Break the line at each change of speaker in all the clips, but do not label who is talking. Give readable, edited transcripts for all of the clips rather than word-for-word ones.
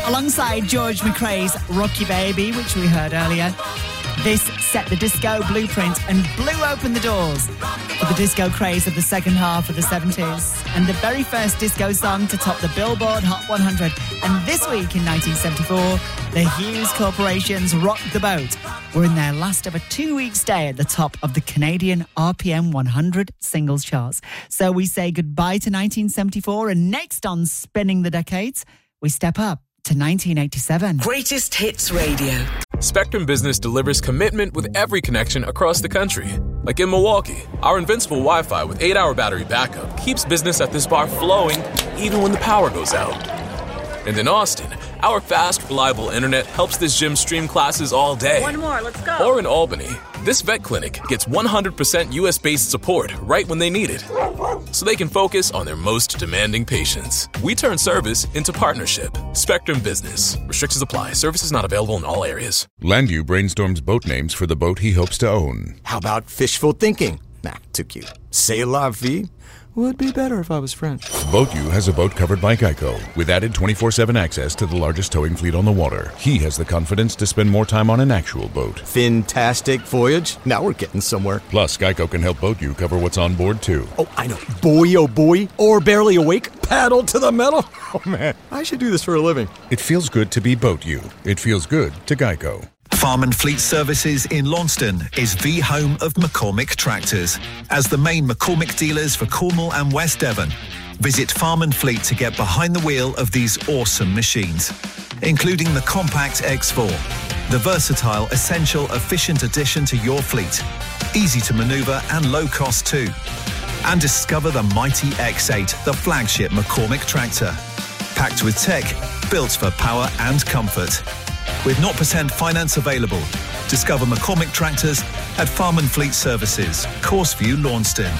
alongside George McRae's Rocky Baby, which we heard earlier. This set the disco blueprint and blew open the doors for the disco craze of the second half of the 70s, and the very first disco song to top the Billboard Hot 100. And this week in 1974, the Hughes Corporation's Rock the Boat were in their last of a 2-week stay at the top of the Canadian RPM 100 singles charts. So we say goodbye to 1974, and next on Spinning the Decades, we step up to 1987.
Greatest Hits Radio.
Spectrum Business delivers commitment with every connection across the country. Like in Milwaukee, our invincible Wi-Fi with 8-hour battery backup keeps business at this bar flowing even when the power goes out. And in Austin, our fast, reliable internet helps this gym stream classes all day.
One more, let's go.
Or in Albany, this vet clinic gets 100% US-based support right when they need it, so they can focus on their most demanding patients. We turn service into partnership. Spectrum Business. Restrictions apply. Services not available in all areas.
Landview brainstorms boat names for the boat he hopes to own.
How about fishful thinking? Nah, too cute. C'est la vie? Would be better if I was French.
BoatU has a boat covered by Geico, with added 24/7 access to the largest towing fleet on the water. He has the confidence to spend more time on an actual boat.
Fantastic voyage. Now we're getting somewhere.
Plus, Geico can help BoatU cover what's on board, too.
Oh, I know. Boy, oh boy. Or barely awake. Paddle to the metal. Oh, man. I should do this for a living.
It feels good to be BoatU. It feels good to Geico.
Farm and Fleet Services in Launceston is the home of McCormick Tractors. As the main McCormick dealers for Cornwall and West Devon, visit Farm and Fleet to get behind the wheel of these awesome machines, including the Compact X4, the versatile, essential, efficient addition to your fleet, easy to maneuver and low cost too. And discover the mighty X8, the flagship McCormick tractor, packed with tech, built for power and comfort. With 0% finance available. Discover McCormick Tractors at Farm and Fleet Services, Courseview, Launceston.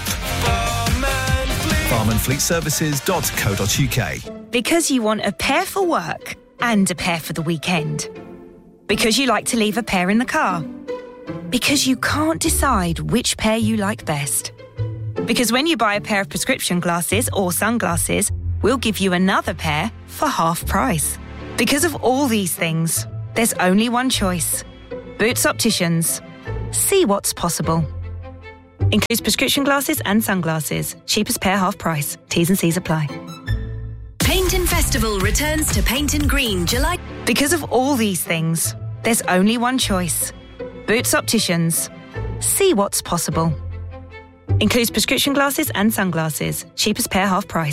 farmandfleetservices.co.uk.
Because you want a pair for work and a pair for the weekend. Because you like to leave a pair in the car. Because you can't decide which pair you like best. Because when you buy a pair of prescription glasses or sunglasses, we'll give you another pair for half price. Because of all these things, there's only one choice. Boots Opticians. See what's possible. Includes prescription glasses and sunglasses. Cheapest pair, half price. T's and C's apply.
Painton Festival returns to Painton Green, July.
Because of all these things, there's only one choice. Boots Opticians. See what's possible. Includes prescription glasses and sunglasses. Cheapest pair, half price.